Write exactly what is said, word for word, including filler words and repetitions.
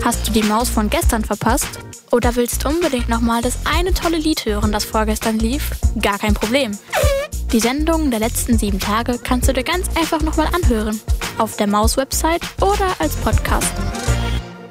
Hast du die Maus von gestern verpasst? Oder willst unbedingt nochmal das eine tolle Lied hören, das vorgestern lief? Gar kein Problem. Die Sendungen der letzten sieben Tage kannst du dir ganz einfach nochmal anhören. Auf der Maus-Website oder als Podcast.